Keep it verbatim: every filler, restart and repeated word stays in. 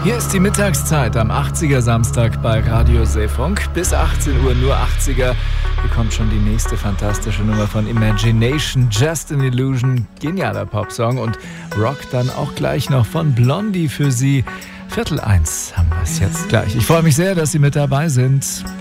Hier ist die Mittagszeit am achtziger Samstag bei Radio Seefunk. Bis achtzehn Uhr nur achtziger. Hier kommt schon die nächste fantastische Nummer von Imagination, Just an Illusion. Genialer Popsong und Rock dann auch gleich noch von Blondie für Sie. Viertel eins haben wir es jetzt gleich. Ich freue mich sehr, dass Sie mit dabei sind.